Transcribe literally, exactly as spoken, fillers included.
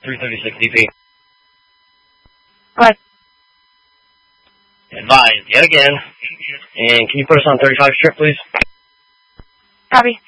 three thirty-six D P. What? Advise, yet again. And can you put us on thirty-five strip, please? Copy.